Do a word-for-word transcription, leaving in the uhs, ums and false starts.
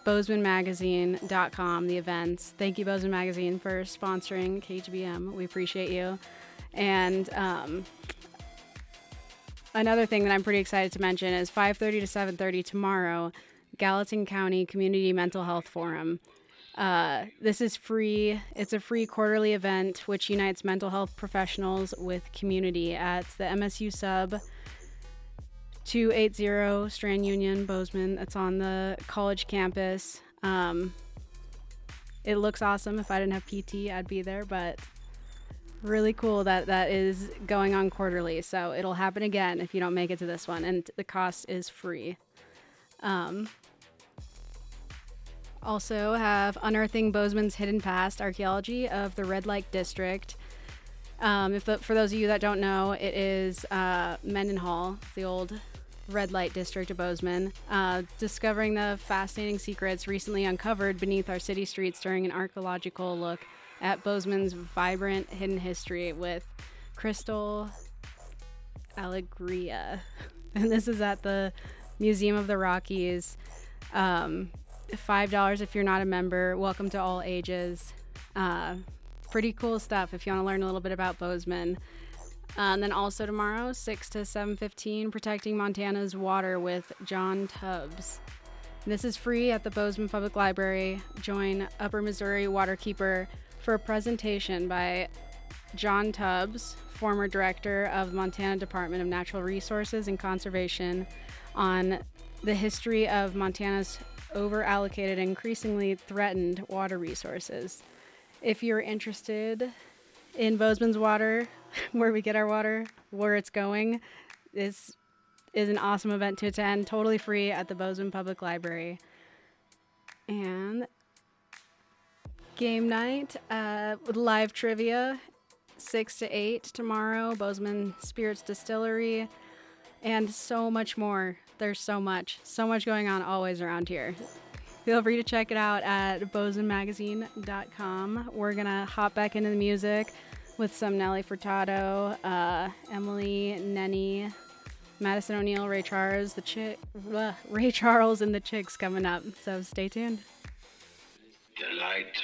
bozeman magazine dot com, the events. Thank you, Bozeman Magazine, for sponsoring K H B M. We appreciate you. And um, another thing that I'm pretty excited to mention is five thirty to seven thirty tomorrow, Gallatin County Community Mental Health Forum. Uh, this is free. It's a free quarterly event which unites mental health professionals with community at the M S U sub two eighty Strand Union, Bozeman. That's on the college campus. Um, it looks awesome. If I didn't have P T, I'd be there, but really cool that that is going on quarterly. So it'll happen again if you don't make it to this one, and the cost is free. Um, Also have Unearthing Bozeman's Hidden Past, Archaeology of the Red Lake District. Um, if the, for those of you that don't know, it is uh, Mendenhall, the old red light district of Bozeman, uh, discovering the fascinating secrets recently uncovered beneath our city streets during an archaeological look at Bozeman's vibrant hidden history with Crystal Allegria. And this is at the Museum of the Rockies. Um, five dollars if you're not a member. Welcome to all ages. Uh, pretty cool stuff if you want to learn a little bit about Bozeman. Uh, and then also tomorrow, six to seven fifteen, Protecting Montana's Water with John Tubbs. This is free at the Bozeman Public Library. Join Upper Missouri Waterkeeper for a presentation by John Tubbs, former director of the Montana Department of Natural Resources and Conservation, on the history of Montana's over-allocated and increasingly threatened water resources. If you're interested in Bozeman's water, where we get our water, where it's going, this is an awesome event to attend, totally free at the Bozeman Public Library. And game night uh, with live trivia, six to eight tomorrow, Bozeman Spirits Distillery, and so much more. There's so much, so much going on always around here. Feel free to check it out at bozeman magazine dot com. We're going to hop back into the music with some Nelly Furtado, uh, Emily, Nenny, Madison O'Neill, Ray Charles, the Chick, uh, Ray Charles and the Chicks coming up. So stay tuned. The light